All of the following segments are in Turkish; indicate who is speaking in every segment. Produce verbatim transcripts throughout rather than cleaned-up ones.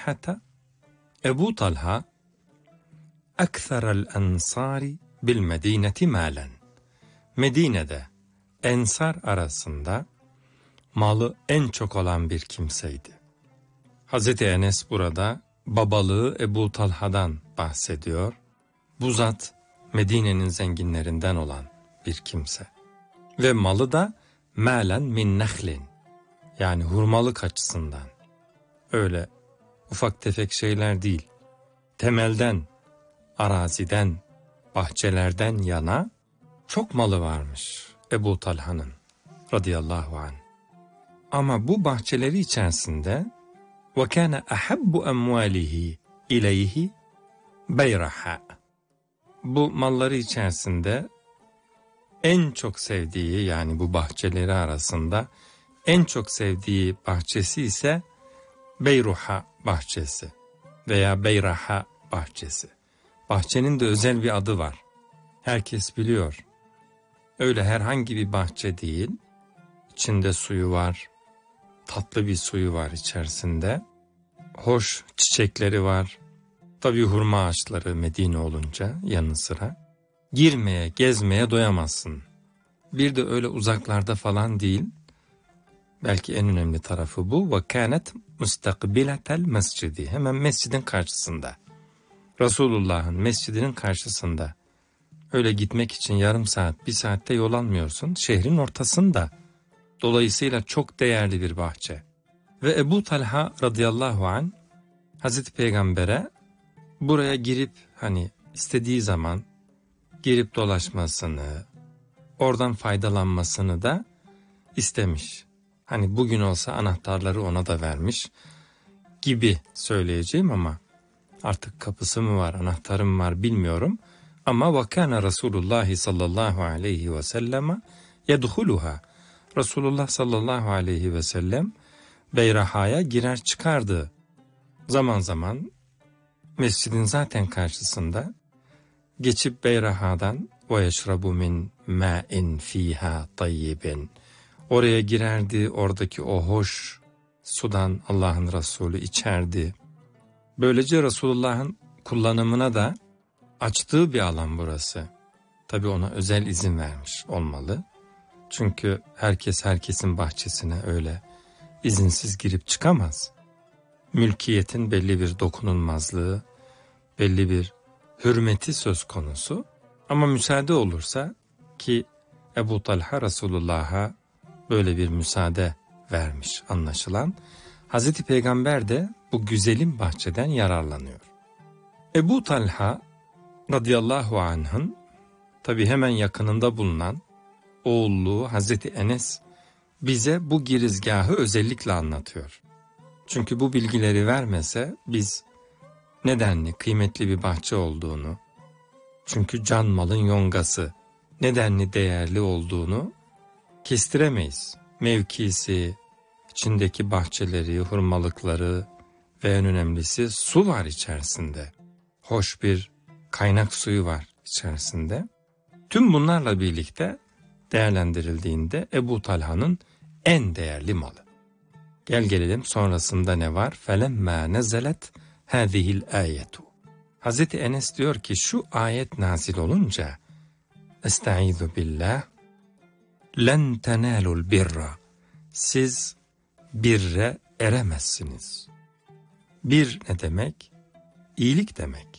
Speaker 1: Talhata, Ebu Talha ekserel ensari bil medineti malen. Medine'de ensar arasında malı en çok olan bir kimseydi. Hazreti Enes burada babalığı Ebu Talha'dan bahsediyor. Bu zat Medine'nin zenginlerinden olan bir kimse. Ve malı da malen min nehlin, yani hurmalık açısından. Öyle ufak tefek şeyler değil. Temelden, araziden, bahçelerden yana çok malı varmış Ebu Talha'nın radıyallahu anh. Ama bu bahçeleri içerisinde وَكَانَ أَحَبُّ أَمْوَالِهِ إِلَيْهِ بَيْرَحَا. Bu malları içerisinde en çok sevdiği, yani bu bahçeleri arasında en çok sevdiği bahçesi ise Beyruha bahçesi veya Beyraha bahçesi. Bahçenin de özel bir adı var. Herkes biliyor. Öyle herhangi bir bahçe değil. İçinde suyu var. Tatlı bir suyu var içerisinde. Hoş çiçekleri var. Tabii hurma ağaçları Medine olunca yanı sıra. Girmeye, gezmeye doyamazsın. Bir de öyle uzaklarda falan değil. Belki en önemli tarafı bu. وَكَانَتْ مُسْتَقْبِلَةَ الْمَسْجِدِ. Hemen mescidin karşısında. Resulullah'ın mescidinin karşısında. Öyle gitmek için yarım saat, bir saatte yol almıyorsun. Şehrin ortasında. Dolayısıyla çok değerli bir bahçe. Ve Ebu Talha radıyallahu anh Hazreti Peygamber'e buraya girip hani istediği zaman girip dolaşmasını, oradan faydalanmasını da istemiş. Hani bugün olsa anahtarları ona da vermiş gibi söyleyeceğim ama artık kapısı mı var, anahtarı mı var bilmiyorum. Ama vakâne Resulullah sallallahu aleyhi ve selleme yedhuluha. Resulullah sallallahu aleyhi ve sellem Beyraha'ya girer çıkardı. Zaman zaman mescidin zaten karşısında geçip Beyraha'dan ve yeşrabu min ma'in fiha tayyibin. Oraya girerdi, oradaki o hoş sudan Allah'ın Resulü içerdi. Böylece Resulullah'ın kullanımına da açtığı bir alan burası. Tabii ona özel izin vermiş olmalı. Çünkü herkes herkesin bahçesine öyle izinsiz girip çıkamaz. Mülkiyetin belli bir dokunulmazlığı, belli bir hürmeti söz konusu. Ama müsaade olursa ki Ebu Talha Resulullah'a böyle bir müsaade vermiş anlaşılan. Hazreti Peygamber de bu güzelim bahçeden yararlanıyor. Ebu Talha radıyallahu anh'ın tabi hemen yakınında bulunan oğulluğu Hazreti Enes bize bu girizgahı özellikle anlatıyor. Çünkü bu bilgileri vermese biz nedenli kıymetli bir bahçe olduğunu, çünkü can malın yongası nedenli değerli olduğunu kestiremeyiz. Mevkisi, içindeki bahçeleri, hurmalıkları ve en önemlisi su var içerisinde. Hoş bir kaynak suyu var içerisinde. Tüm bunlarla birlikte değerlendirildiğinde Ebu Talha'nın en değerli malı. Gel gelelim sonrasında ne var? فَلَمَّا نَزَلَتْ هَذِهِ الْآيَةُ. Hazreti Enes diyor ki şu ayet nazil olunca Estaizu billah لَنْ تَنَالُوا الْبِرَّ. Siz birre eremezsiniz. Bir ne demek? İyilik demek.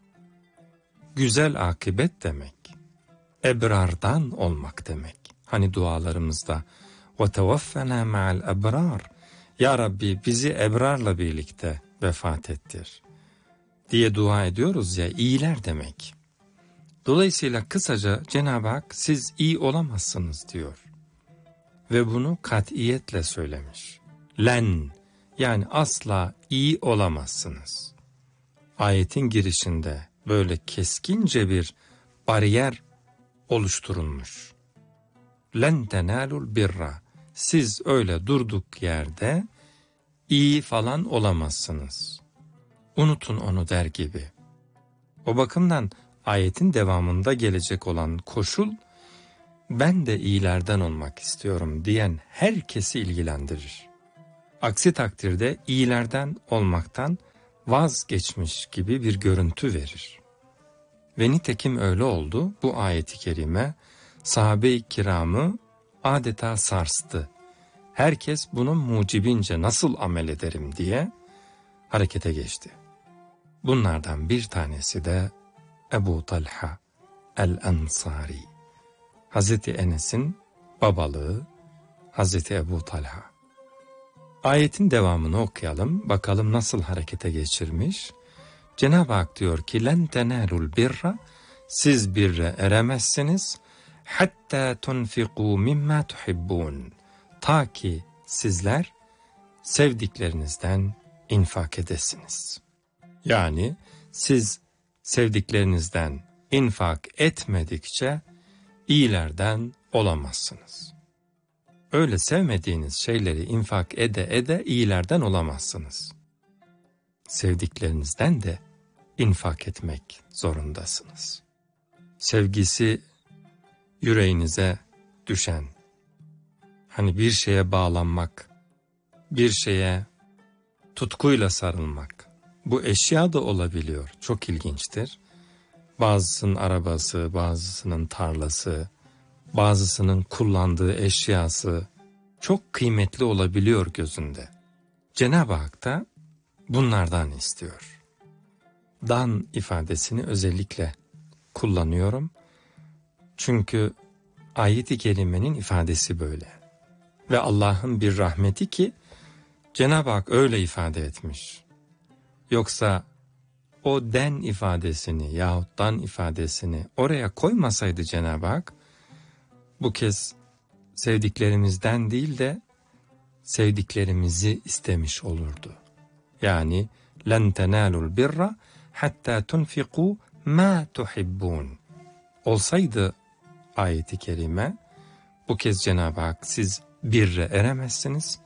Speaker 1: Güzel akıbet demek. Ebrardan olmak demek. Hani dualarımızda وَتَوَفَّنَا مَعَ الْأَبْرَارِ. Ya Rabbi bizi ebrarla birlikte vefat ettir diye dua ediyoruz ya, iyiler demek. Dolayısıyla kısaca Cenab-ı Hak siz iyi olamazsınız diyor. Ve bunu katiyetle söylemiş. Len, yani asla iyi olamazsınız. Ayetin girişinde böyle keskince bir bariyer oluşturulmuş. Len tenalul birra. Siz öyle durduk yerde iyi falan olamazsınız. Unutun onu der gibi. O bakımdan ayetin devamında gelecek olan koşul, ben de iyilerden olmak istiyorum diyen herkesi ilgilendirir. Aksi takdirde iyilerden olmaktan vazgeçmiş gibi bir görüntü verir. Ve nitekim öyle oldu. Bu ayeti kerime sahabe-i kiramı adeta sarstı. Herkes bunun mucibince nasıl amel ederim diye harekete geçti. Bunlardan bir tanesi de Ebu Talha el-Ensari. Hazreti Enes'in babalığı Hazreti Ebu Talha. Ayetin devamını okuyalım. Bakalım nasıl harekete geçirmiş. Cenab-ı Hak diyor ki len tenalul birra, siz birre eremezsiniz hatta tunfiqu mimma tuhibbun, ta ki sizler sevdiklerinizden infak edesiniz. Yani siz sevdiklerinizden infak etmedikçe iyilerden olamazsınız. Öyle sevmediğiniz şeyleri infak ede ede iyilerden olamazsınız. Sevdiklerinizden de infak etmek zorundasınız. Sevgisi yüreğinize düşen, hani bir şeye bağlanmak, bir şeye tutkuyla sarılmak, bu eşya da olabiliyor. Çok ilginçtir. Bazısının arabası, bazısının tarlası, bazısının kullandığı eşyası çok kıymetli olabiliyor gözünde. Cenab-ı Hak da bunlardan istiyor. Dan ifadesini özellikle kullanıyorum. Çünkü ayet-i kerimenin ifadesi böyle. Ve Allah'ın bir rahmeti ki Cenab-ı Hak öyle ifade etmiş. Yoksa o den ifadesini yahut dan ifadesini oraya koymasaydı Cenab-ı Hak, bu kez sevdiklerimizden değil de sevdiklerimizi istemiş olurdu. Yani لَنْ تَنَالُوا الْبِرَّ حَتَّى تُنْفِقُوا مَا تُحِبُّونَ olsaydı ayeti kerime, bu kez Cenab-ı Hak siz birre eremezsiniz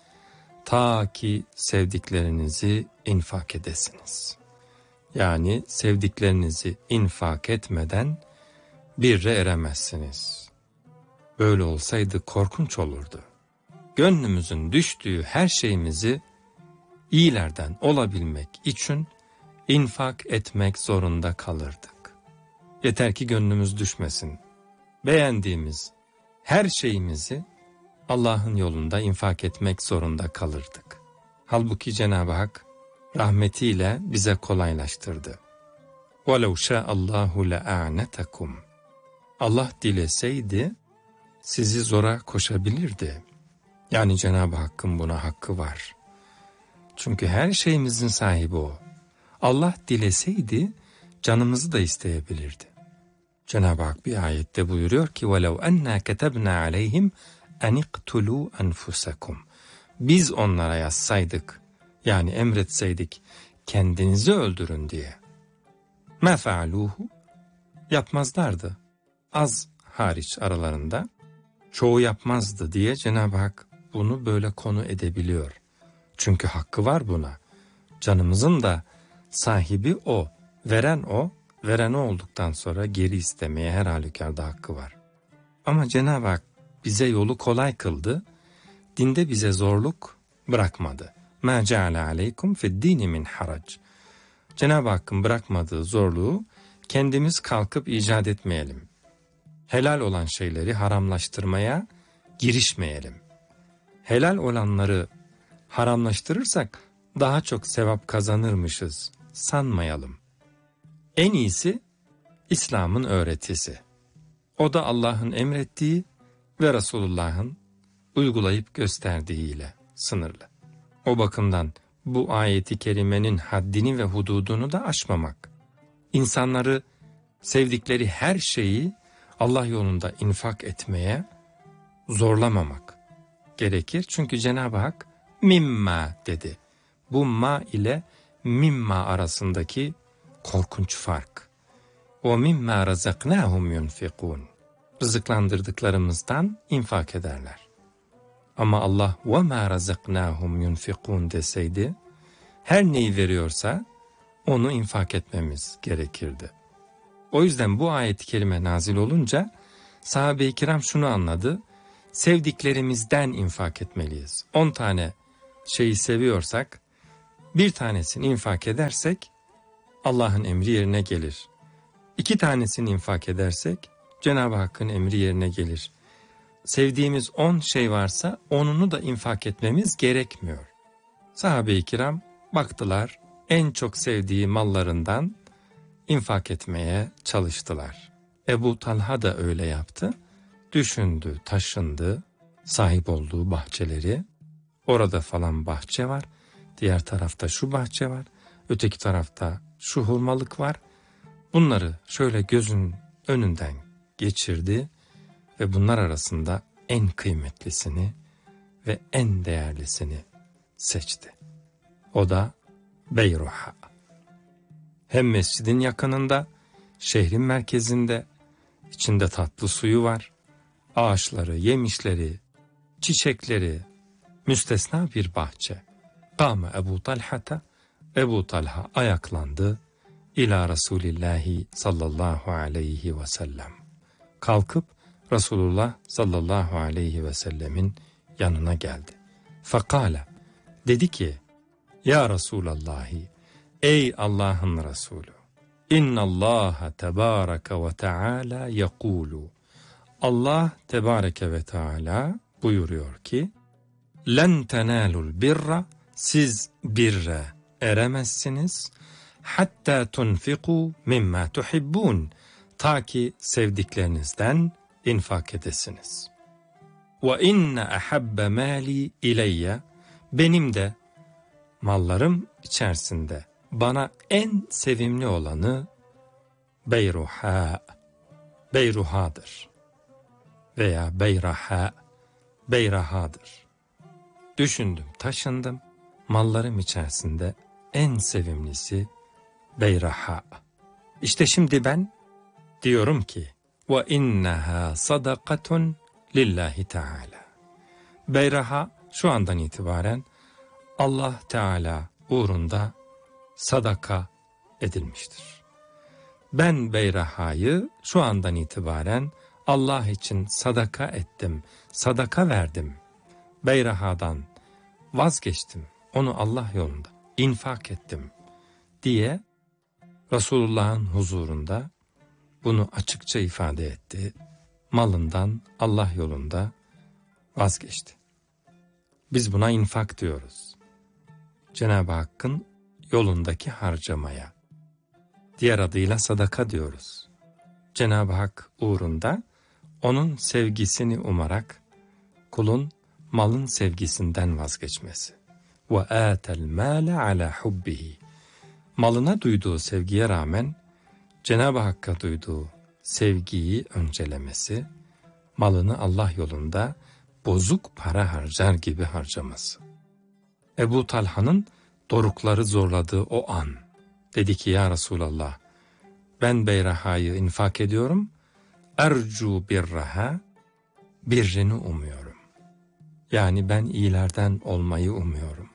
Speaker 1: ta ki sevdiklerinizi infak edesiniz. Yani sevdiklerinizi infak etmeden birre eremezsiniz. Böyle olsaydı korkunç olurdu. Gönlümüzün düştüğü her şeyimizi iyilerden olabilmek için infak etmek zorunda kalırdık. Yeter ki gönlümüz düşmesin. Beğendiğimiz her şeyimizi Allah'ın yolunda infak etmek zorunda kalırdık. Halbuki Cenab-ı Hak rahmetiyle bize kolaylaştırdı. وَلَوْ شَاءَ اللّٰهُ لَاَعْنَتَكُمْ Allah dileseydi sizi zora koşabilirdi. Yani Cenab-ı Hakk'ın buna hakkı var. Çünkü her şeyimizin sahibi O. Allah dileseydi canımızı da isteyebilirdi. Cenab-ı Hak bir ayette buyuruyor ki وَلَوْ أَنَّا كَتَبْنَا عَلَيْهِمْ اَنْ اِقْتُلُوا أَنْفُسَكُمْ Biz onlara yazsaydık, yani emretseydik, kendinizi öldürün diye. مَا فَعَلُوهُ Yapmazlardı. Az hariç aralarında, çoğu yapmazdı diye Cenab-ı Hak bunu böyle konu edebiliyor. Çünkü hakkı var buna. Canımızın da sahibi O, veren O, veren O olduktan sonra geri istemeye her halükarda hakkı var. Ama Cenab-ı Hak bize yolu kolay kıldı, dinde bize zorluk bırakmadı. مَا جَعَلَ عَلَيْكُمْ فِي الدِّينِ مِنْ حَرَجٍ Cenab-ı Hakk'ın bırakmadığı zorluğu kendimiz kalkıp icat etmeyelim. Helal olan şeyleri haramlaştırmaya girişmeyelim. Helal olanları haramlaştırırsak daha çok sevap kazanırmışız sanmayalım. En iyisi İslam'ın öğretisi. O da Allah'ın emrettiği ve Resulullah'ın uygulayıp gösterdiğiyle sınırlı. O bakımdan bu ayeti kerimenin haddini ve hududunu da aşmamak. İnsanları sevdikleri her şeyi Allah yolunda infak etmeye zorlamamak gerekir. Çünkü Cenab-ı Hak mimma dedi. Bu ma ile mimma arasındaki korkunç fark. O mimma razaknahum yunfikun. Rızıklandırdıklarımızdan infak ederler. Ama Allah ve ma razaknahum yunfikun deseydi, her neyi veriyorsa onu infak etmemiz gerekirdi. O yüzden bu ayet-i kerime nazil olunca sahabe-i kiram şunu anladı. Sevdiklerimizden infak etmeliyiz. On tane şeyi seviyorsak Bir tanesini infak edersek Allah'ın emri yerine gelir. İki tanesini infak edersek Cenab-ı Hakk'ın emri yerine gelir. Sevdiğimiz on şey varsa onunu da infak etmemiz gerekmiyor. Sahabe-i kiram baktılar, en çok sevdiği mallarından infak etmeye çalıştılar. Ebu Talha da öyle yaptı. Düşündü, taşındı, sahip olduğu bahçeleri. Orada falan bahçe var, diğer tarafta şu bahçe var, öteki tarafta şu hurmalık var. Bunları şöyle gözün önünden geçirdi ve bunlar arasında en kıymetlisini ve en değerlisini seçti. O da Beyruha. Hem mescidin yakınında, şehrin merkezinde, içinde tatlı suyu var, ağaçları, yemişleri, çiçekleri, müstesna bir bahçe. Kâme Ebu Talha'ta, Ebu Talha ayaklandı, İlâ Resulillahi sallallahu aleyhi ve sellem. Kalkıp Resulullah sallallahu aleyhi ve sellemin yanına geldi. Fakale, dedi ki, Ya Resulallahi, ey Allah'ın Resulü, İnnallâhe tebâreke ve teâlâ yekûlû. Allah tebâreke ve teâlâ buyuruyor ki, Len tenâlul birra, siz birre eremezsiniz, hatta tunfiku mimma tuhibbun, ta ki sevdiklerinizden infak edesiniz. Ve inne ahabbe mali ileyye, benim de mallarım içerisinde bana en sevimli olanı Beyruha, Beyruhadır veya Beyraha, Beyrahadır. Düşündüm, taşındım, mallarım içerisinde en sevimlisi Beyraha. İşte şimdi ben diyorum ki ve innaha sadakatun lillahi teala. Beyraha şu andan itibaren Allah Teala uğrunda sadaka edilmiştir. Ben Beyraha'yı şu andan itibaren Allah için sadaka ettim, sadaka verdim. Beyraha'dan vazgeçtim, onu Allah yolunda infak ettim diye Resulullah'ın huzurunda bunu açıkça ifade etti. Malından Allah yolunda vazgeçti. Biz buna infak diyoruz. Cenab-ı Hakk'ın yolundaki harcamaya. Diğer adıyla sadaka diyoruz. Cenab-ı Hak uğrunda onun sevgisini umarak kulun malın sevgisinden vazgeçmesi. Ve atel mâle ala hubbihi. Malına duyduğu sevgiye rağmen Cenab-ı Hakk'a duyduğu sevgiyi öncelemesi, malını Allah yolunda bozuk para harcar gibi harcaması. Ebu Talha'nın dorukları zorladığı o an, dedi ki ya Resulallah, ben Beyraha'yı infak ediyorum, ercu birraha, birrini umuyorum. Yani ben iyilerden olmayı umuyorum.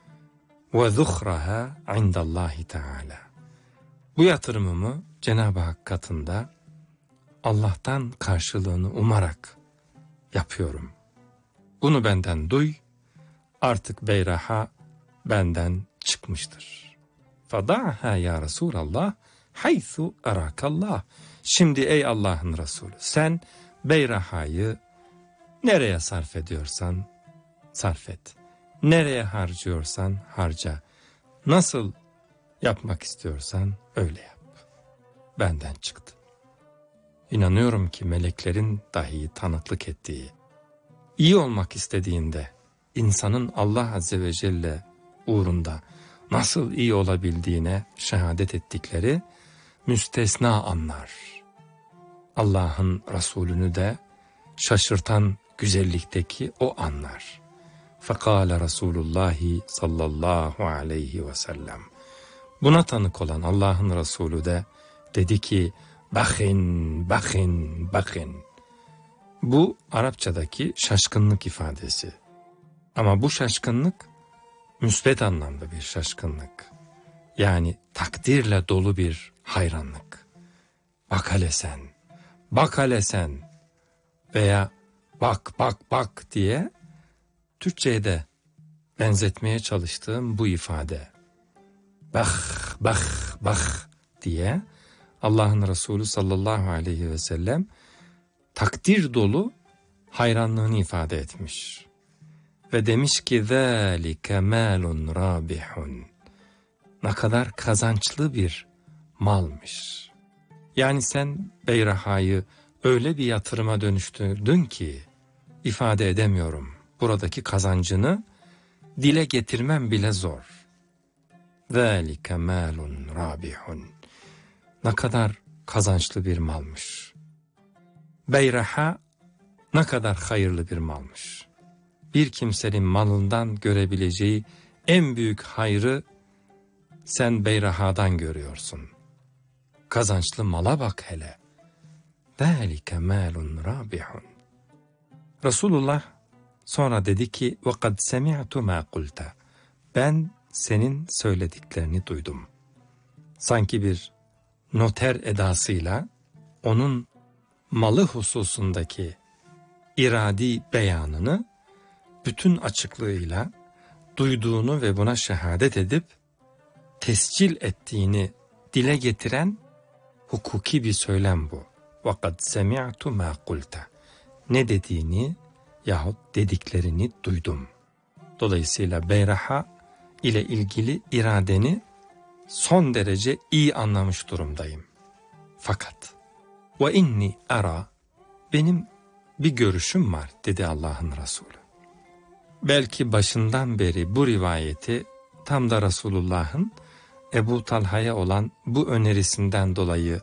Speaker 1: Ve zuhraha indallahi teala. Bu yatırımımı Cenab-ı Hak katında Allah'tan karşılığını umarak yapıyorum. Bunu benden duy, artık Beyraha benden çıkmıştır. Fada'ha ya Resulallah, haythu arakallah. Şimdi ey Allah'ın Resulü, sen Beyraha'yı nereye sarf ediyorsan sarf et. Nereye harcıyorsan harca. Nasıl yapmak istiyorsan öyle yap. Benden çıktı. İnanıyorum ki meleklerin dahi tanıklık ettiği, iyi olmak istediğinde insanın Allah Azze ve Celle uğrunda nasıl iyi olabildiğine şehadet ettikleri müstesna anlar. Allah'ın Resulünü de şaşırtan güzellikteki o anlar. Fekale Resulullah sallallahu aleyhi ve sellem. Buna tanık olan Allah'ın Resulü de dedi ki, bakın, bakın, bakın. Bu Arapçadaki şaşkınlık ifadesi. Ama bu şaşkınlık müsbet anlamda bir şaşkınlık. Yani takdirle dolu bir hayranlık. Bak hele sen, bak hele sen veya bak bak bak diye Türkçe'ye de benzetmeye çalıştığım bu ifade. bah bah bah diye Allah'ın Resulü sallallahu aleyhi ve sellem takdir dolu hayranlığını ifade etmiş. Ve demiş ki ذَٰلِكَ مَالٌ رَابِحٌ. Ne kadar kazançlı bir malmış. Yani sen Beyraha'yı öyle bir yatırıma dönüştürdün ki ifade edemiyorum. Buradaki kazancını dile getirmem bile zor. ذَٰلِكَ مَالٌ رَابِحٌ. Ne kadar kazançlı bir malmış. Beyraha ne kadar hayırlı bir malmış. Bir kimsenin malından görebileceği en büyük hayrı sen Beyraha'dan görüyorsun. Kazançlı mala bak hele. ذَٰلِكَ مَالٌ رَابِحٌ. Resulullah sonra dedi ki وَقَدْ سَمِعْتُ مَا قُلْتَ. Ben senin söylediklerini duydum. Sanki bir noter edasıyla onun malı hususundaki iradi beyanını bütün açıklığıyla duyduğunu ve buna şehadet edip tescil ettiğini dile getiren hukuki bir söylem bu. وَقَدْ سَمِعْتُ مَا قُلْتَ. Ne dediğini yahut dediklerini duydum. Dolayısıyla Beyraha ile ilgili iradeni son derece iyi anlamış durumdayım. Fakat ve inni ara, benim bir görüşüm var dedi Allah'ın Resulü. Belki başından beri bu rivayeti tam da Resulullah'ın Ebu Talha'ya olan bu önerisinden dolayı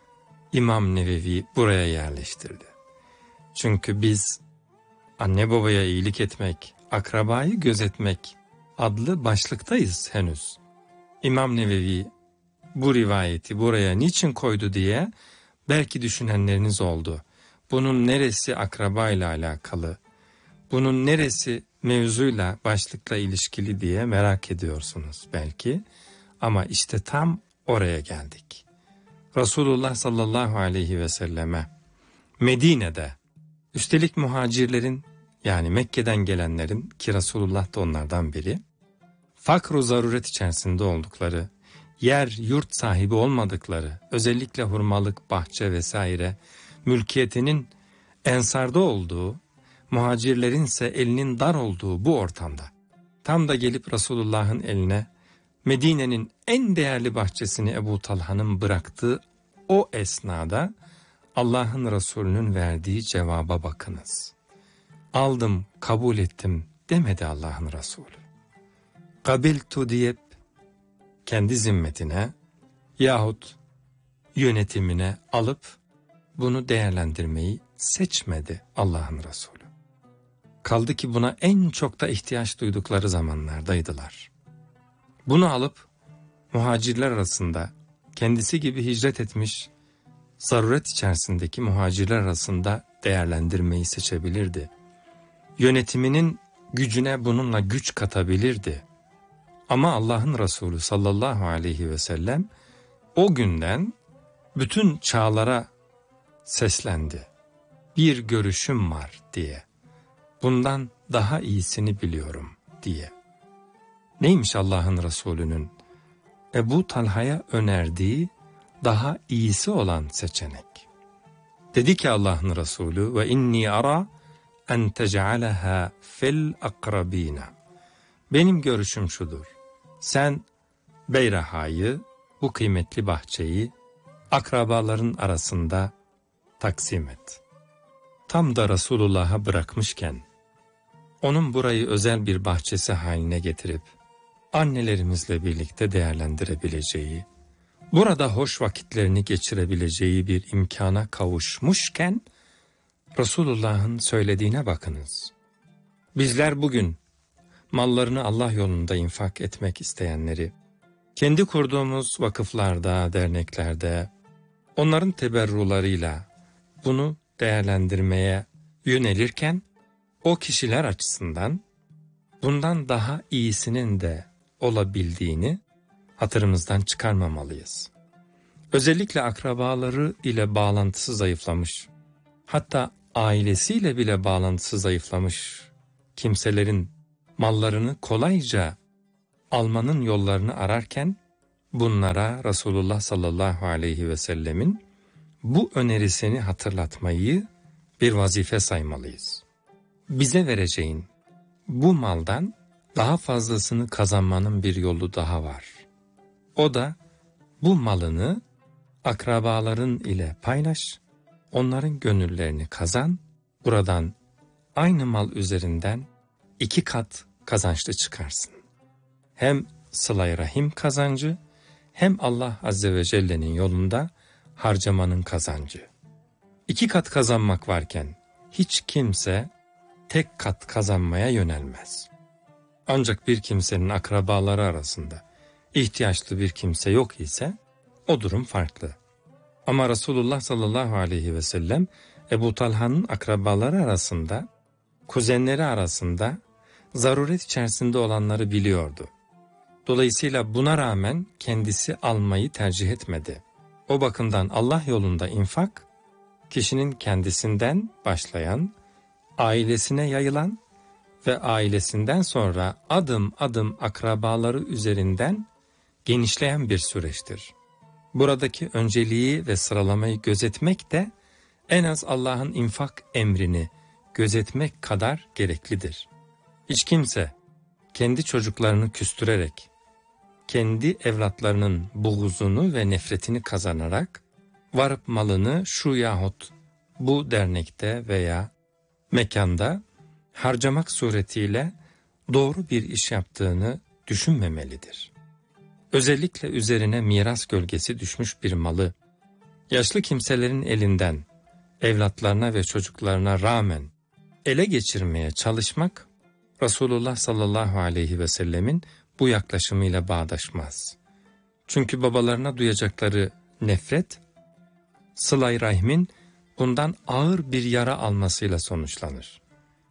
Speaker 1: İmam Nevevi buraya yerleştirdi. Çünkü biz anne babaya iyilik etmek, akrabayı gözetmek adlı başlıktayız henüz. İmam Nevevi bu rivayeti buraya niçin koydu diye belki düşünenleriniz oldu. Bunun neresi akrabayla alakalı, bunun neresi mevzuyla, başlıkla ilişkili diye merak ediyorsunuz belki. Ama işte tam oraya geldik. Resulullah sallallahu aleyhi ve selleme Medine'de, üstelik muhacirlerin yani Mekke'den gelenlerin ki Resulullah da onlardan biri, fakr-ı zaruret içerisinde oldukları, yer yurt sahibi olmadıkları, özellikle hurmalık, bahçe vesaire mülkiyetinin ensarda olduğu, muhacirlerin ise elinin dar olduğu bu ortamda tam da gelip Resulullah'ın eline Medine'nin en değerli bahçesini Ebu Talha'nın bıraktığı o esnada Allah'ın Resulü'nün verdiği cevaba bakınız. Aldım, kabul ettim demedi Allah'ın Resulü. Kabiltu diyip kendi zimmetine yahut yönetimine alıp bunu değerlendirmeyi seçmedi Allah'ın Resulü. Kaldı ki buna en çok da ihtiyaç duydukları zamanlardaydılar. Bunu alıp muhacirler arasında kendisi gibi hicret etmiş, zaruret içerisindeki muhacirler arasında değerlendirmeyi seçebilirdi. Yönetiminin gücüne bununla güç katabilirdi. Ama Allah'ın Resulü sallallahu aleyhi ve sellem o günden bütün çağlara seslendi. Bir görüşüm var diye. Bundan daha iyisini biliyorum diye. Neymiş Allah'ın Resulü'nün Ebu Talha'ya önerdiği daha iyisi olan seçenek? Dedi ki Allah'ın Resulü ve inni ara en tec'aleha fil akrabina. Benim görüşüm şudur. Sen Beyraha'yı, bu kıymetli bahçeyi akrabaların arasında taksim et. Tam da Resulullah'a bırakmışken, onun burayı özel bir bahçesi haline getirip, annelerimizle birlikte değerlendirebileceği, burada hoş vakitlerini geçirebileceği bir imkana kavuşmuşken, Resulullah'ın söylediğine bakınız. Bizler bugün mallarını Allah yolunda infak etmek isteyenleri, kendi kurduğumuz vakıflarda, derneklerde, onların teberrularıyla bunu değerlendirmeye yönelirken, o kişiler açısından bundan daha iyisinin de olabildiğini hatırımızdan çıkarmamalıyız. Özellikle akrabaları ile bağlantısı zayıflamış, hatta ailesiyle bile bağlantısı zayıflamış kimselerin mallarını kolayca almanın yollarını ararken bunlara Resulullah sallallahu aleyhi ve sellemin bu önerisini hatırlatmayı bir vazife saymalıyız. Bize vereceğin bu maldan daha fazlasını kazanmanın bir yolu daha var. O da bu malını akrabaların ile paylaş, onların gönüllerini kazan, buradan aynı mal üzerinden iki kat kazançlı çıkarsın. Hem sıla-i rahim kazancı, hem Allah Azze ve Celle'nin yolunda harcamanın kazancı. İki kat kazanmak varken hiç kimse tek kat kazanmaya yönelmez. Ancak bir kimsenin akrabaları arasında ihtiyaçlı bir kimse yok ise o durum farklı. Ama Resulullah sallallahu aleyhi ve sellem Ebu Talha'nın akrabaları arasında, kuzenleri arasında zaruret içerisinde olanları biliyordu. Dolayısıyla buna rağmen kendisi almayı tercih etmedi. O bakımdan Allah yolunda infak, kişinin kendisinden başlayan, ailesine yayılan ve ailesinden sonra adım adım akrabaları üzerinden genişleyen bir süreçtir. Buradaki önceliği ve sıralamayı gözetmek de en az Allah'ın infak emrini gözetmek kadar gereklidir. Hiç kimse kendi çocuklarını küstürerek, kendi evlatlarının buğzunu ve nefretini kazanarak varıp malını şu yahut bu dernekte veya mekanda harcamak suretiyle doğru bir iş yaptığını düşünmemelidir. Özellikle üzerine miras gölgesi düşmüş bir malı, yaşlı kimselerin elinden evlatlarına ve çocuklarına rağmen ele geçirmeye çalışmak, Resulullah sallallahu aleyhi ve sellemin bu yaklaşımıyla bağdaşmaz. Çünkü babalarına duyacakları nefret, sıla-i rahimin bundan ağır bir yara almasıyla sonuçlanır.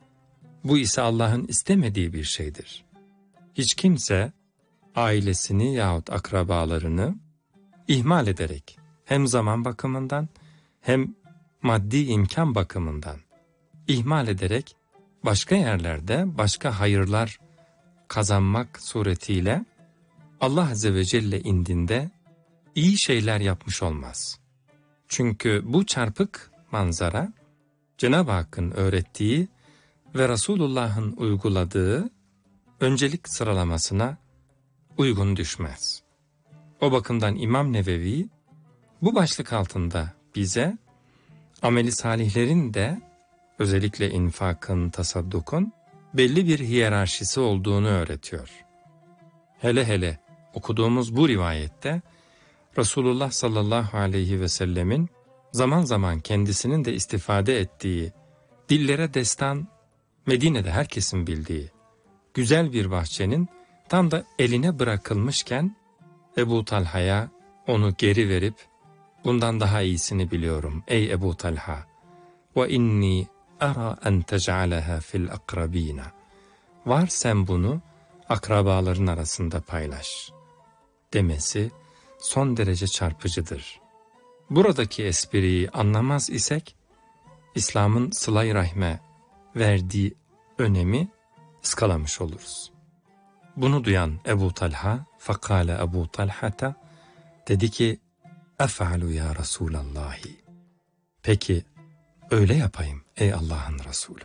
Speaker 1: Bu ise Allah'ın istemediği bir şeydir. Hiç kimse ailesini yahut akrabalarını ihmal ederek hem zaman bakımından hem maddi imkan bakımından ihmal ederek başka yerlerde başka hayırlar kazanmak suretiyle Allah Azze ve Celle indinde iyi şeyler yapmış olmaz. Çünkü bu çarpık manzara Cenab-ı Hakk'ın öğrettiği ve Resulullah'ın uyguladığı öncelik sıralamasına uygun düşmez. O bakımdan İmam Nevevi bu başlık altında bize ameli salihlerin de özellikle infakın, tasaddukun belli bir hiyerarşisi olduğunu öğretiyor. Hele hele okuduğumuz bu rivayette Resulullah sallallahu aleyhi ve sellemin zaman zaman kendisinin de istifade ettiği, dillere destan, Medine'de herkesin bildiği güzel bir bahçenin tam da eline bırakılmışken Ebu Talha'ya onu geri verip bundan daha iyisini biliyorum ey Ebu Talha ve inni ara en tec'aleha fil akrabina, var sen bunu akrabaların arasında paylaş demesi son derece çarpıcıdır. Buradaki espriyi anlamaz isek İslam'ın sıla-i rahme verdiği önemi ıskalamış oluruz. Bunu duyan Ebu Talha, fakale Ebu Talha'ta, dedi ki, ef'alu ya Resulallahi. Peki öyle yapayım ey Allah'ın Resulü.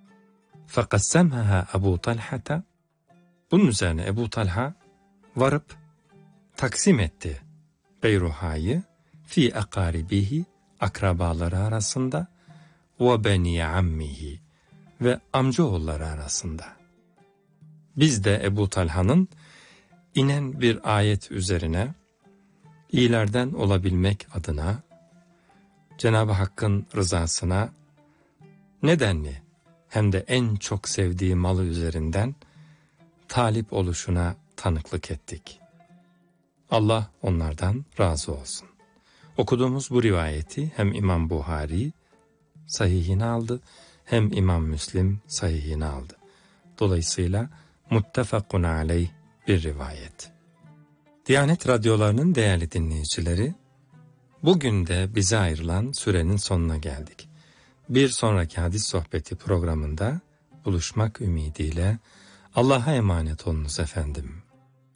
Speaker 1: Fekassemha Ebu Talha'ta, bunun üzerine Ebu Talha varıp taksim etti Beyruha'yı fi akaribihi, akrabaları arasında ve beni ammihi, ve amcaoğulları arasında. Biz de Ebu Talha'nın inen bir ayet üzerine iyilerden olabilmek adına Cenab-ı Hakk'ın rızasına nedenli hem de en çok sevdiği malı üzerinden talip oluşuna tanıklık ettik. Allah onlardan razı olsun. Okuduğumuz bu rivayeti hem İmam Buhari sahihine aldı, hem İmam Müslim sahihine aldı. Dolayısıyla muttefakun aleyh bir rivayet. Diyanet radyolarının değerli dinleyicileri, bugün de bize ayrılan sürenin sonuna geldik. Bir sonraki hadis sohbeti programında buluşmak ümidiyle Allah'a emanet olunuz efendim.